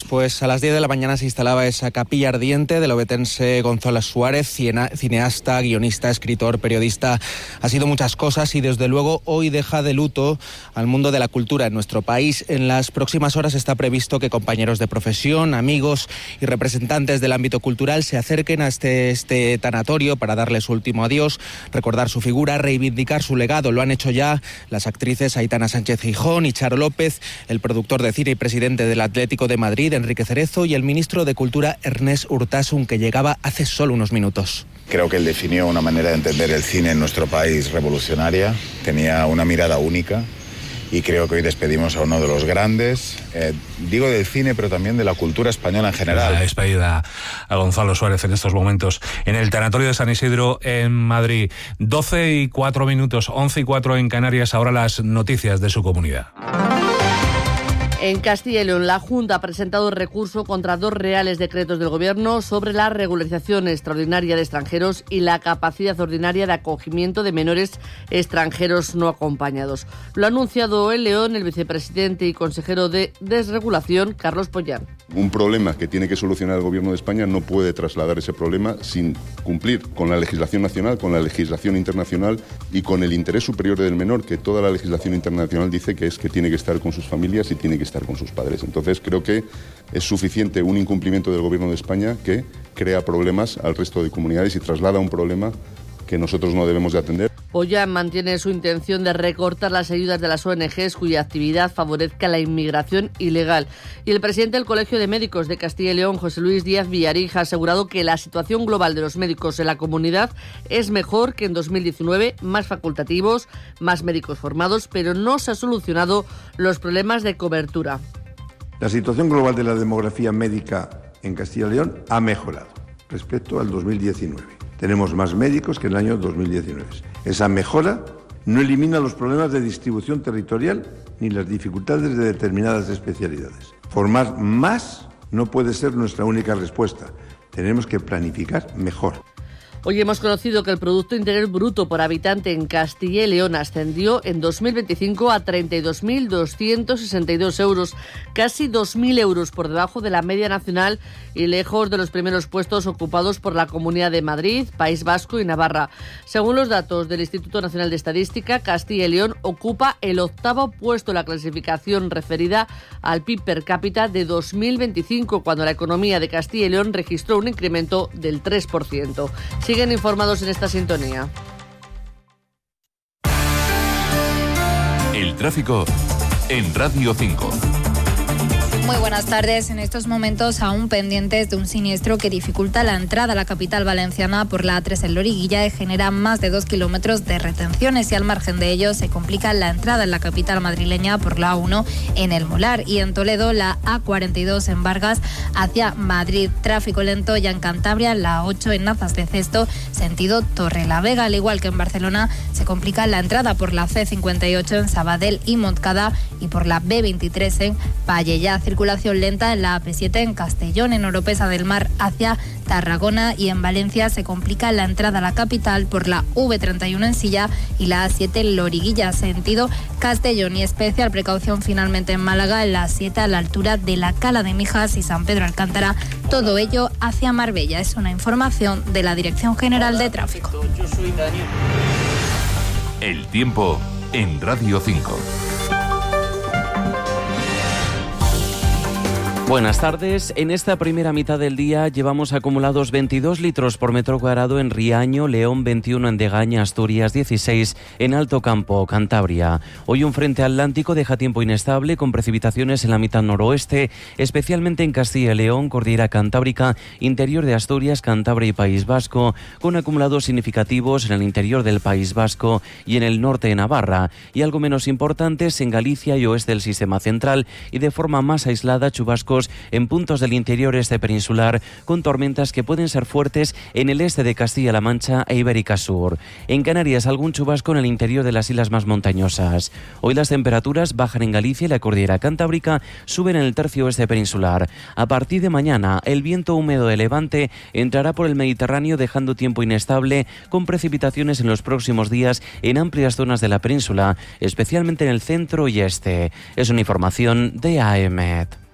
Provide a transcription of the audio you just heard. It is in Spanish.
Pues a las 10 de la mañana se instalaba esa capilla ardiente del ovetense Gonzalo Suárez, cineasta, guionista, escritor, periodista. Ha sido muchas cosas y desde luego hoy deja de luto al mundo de la cultura en nuestro país. En las próximas horas está previsto que compañeros de profesión, amigos y representantes del ámbito cultural se acerquen a este tanatorio para darle su último adiós, recordar su figura, reivindicar su legado. Lo han hecho ya las actrices Aitana Sánchez Gijón y Charo López, el productor de cine y presidente del Atlético de Madrid, Enrique Cerezo, y el ministro de Cultura, Ernest Urtasun, que llegaba hace solo unos minutos. Creo que él definió una manera de entender el cine en nuestro país revolucionaria, tenía una mirada única y creo que hoy despedimos a uno de los grandes, digo del cine, pero también de la cultura española en general. La despedida a Gonzalo Suárez en estos momentos en el tanatorio de San Isidro en Madrid. 12:04, 11:04 en Canarias, ahora las noticias de su comunidad. En Castilla y León, la Junta ha presentado recurso contra 2 reales decretos del Gobierno sobre la regularización extraordinaria de extranjeros y la capacidad ordinaria de acogimiento de menores extranjeros no acompañados. Lo ha anunciado en León el vicepresidente y consejero de Desregulación, Carlos Pollán. Un problema que tiene que solucionar el Gobierno de España no puede trasladar ese problema sin cumplir con la legislación nacional, con la legislación internacional y con el interés superior del menor, que toda la legislación internacional dice que es que tiene que estar con sus familias y tiene que estar con sus padres. Entonces creo que es suficiente un incumplimiento del Gobierno de España que crea problemas al resto de comunidades y traslada un problema que nosotros no debemos de atender. Pollán mantiene su intención de recortar las ayudas de las ONGs cuya actividad favorezca la inmigración ilegal. Y el presidente del Colegio de Médicos de Castilla y León, José Luis Díaz Villarija, ha asegurado que la situación global de los médicos en la comunidad es mejor que en 2019, más facultativos, más médicos formados, pero no se han solucionado los problemas de cobertura. La situación global de la demografía médica en Castilla y León ha mejorado respecto al 2019. Tenemos más médicos que en el año 2019. Esa mejora no elimina los problemas de distribución territorial ni las dificultades de determinadas especialidades. Formar más no puede ser nuestra única respuesta. Tenemos que planificar mejor. Hoy hemos conocido que el Producto Interior Bruto por habitante en Castilla y León ascendió en 2025 a 32.262 euros, casi 2.000 euros por debajo de la media nacional y lejos de los primeros puestos ocupados por la Comunidad de Madrid, País Vasco y Navarra. Según los datos del Instituto Nacional de Estadística, Castilla y León ocupa el 8º puesto en la clasificación referida al PIB per cápita de 2025, cuando la economía de Castilla y León registró un incremento del 3%. Siguen informados en esta sintonía. El tráfico en Radio 5. Muy buenas tardes. En estos momentos aún pendientes de un siniestro que dificulta la entrada a la capital valenciana por la A3 en Loriguilla y genera más de 2 kilómetros de retenciones, y al margen de ello se complica la entrada en la capital madrileña por la A1 en El Molar, y en Toledo la A42 en Vargas hacia Madrid. Tráfico lento ya en Cantabria, la A8 en Nazas de Cesto sentido Torrelavega, al igual que en Barcelona se complica la entrada por la C58 en Sabadell y Montcada y por la B23 en Pallejà. Circulación lenta en la AP7 en Castellón, en Oropesa del Mar hacia Tarragona, y en Valencia se complica la entrada a la capital por la V31 en Silla y la A7 en Loriguilla, sentido Castellón, y especial precaución finalmente en Málaga en la A7 a la altura de la Cala de Mijas y San Pedro Alcántara, todo ello hacia Marbella. Es una información de la Dirección General de Tráfico. El tiempo en Radio 5. Buenas tardes. En esta primera mitad del día llevamos acumulados 22 litros por metro cuadrado en Riaño, León 21 en Degaña, Asturias 16 en Alto Campo, Cantabria. Hoy un frente atlántico deja tiempo inestable con precipitaciones en la mitad noroeste, especialmente en Castilla y León, Cordillera Cantábrica, interior de Asturias, Cantabria y País Vasco, con acumulados significativos en el interior del País Vasco y en el norte de Navarra, y algo menos importantes en Galicia y oeste del Sistema Central, y de forma más aislada chubascos en puntos del interior este peninsular, con tormentas que pueden ser fuertes en el este de Castilla-La Mancha e Ibérica Sur. En Canarias algún chubasco en el interior de las islas más montañosas. Hoy las temperaturas bajan en Galicia y la Cordillera Cantábrica, suben en el tercio oeste peninsular. A partir de mañana el viento húmedo de levante entrará por el Mediterráneo dejando tiempo inestable, con precipitaciones en los próximos días en amplias zonas de la península, especialmente en el centro y este. Es una información de AEMET.